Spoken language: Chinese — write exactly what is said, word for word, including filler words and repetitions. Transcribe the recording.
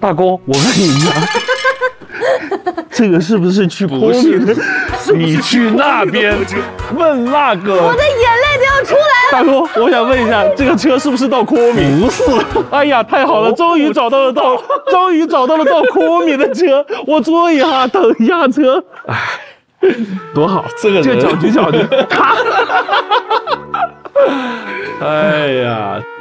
大哥，我问你一下，这个是不是去昆明的？你去那边问那个。 我的眼泪都要出来了。 大哥，我想问一下，这个车是不是到昆明？不是。哎呀，太好了，终于找到了到，终于找到了到昆明的车，我坐一下，等一下车。哎，多好，这个这个搅局搅局。哎呀。